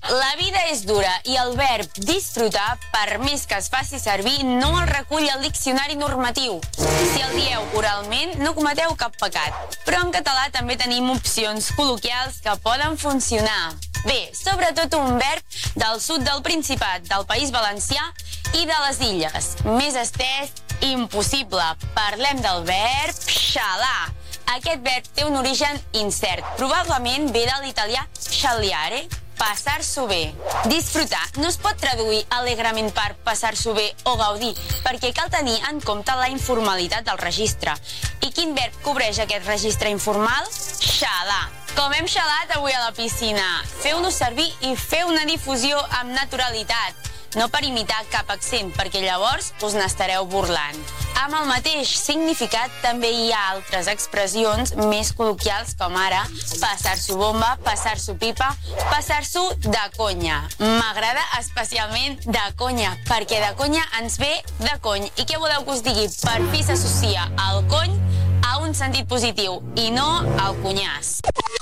La vida és dura i el verb disfrutar, per més que es faci servir, no el recull el diccionari normatiu. Si el dieu oralment, no cometeu cap pecat. Però en català també tenim opcions col·loquials que poden funcionar. Bé, sobretot un verb del sud del Principat, del País Valencià i de les Illes. Més estès, impossible. Parlem del verb xalar. Aquest verb té un origen incert. Probablement ve de l'italià xaliare, passar-s'ho bé. Disfrutar no es pot traduir alegrement per passar-s'ho bé o gaudir, perquè cal tenir en compte la informalitat del registre. I quin verb cobreix aquest registre informal? Xalar. Com hem xalat avui a la piscina. Feu-nos servir i feu una difusió amb naturalitat. No per imitar cap accent, perquè llavors us n'estareu burlant. Amb el mateix significat també hi ha altres expressions més col·loquials com ara passar-s'ho bomba, passar-s'ho pipa, passar-s'ho de conya. M'agrada especialment de conya, perquè de conya ens ve de cony. I què voleu que us digui? Per fi s'associa el cony a un sentit positiu i no al cunyàs.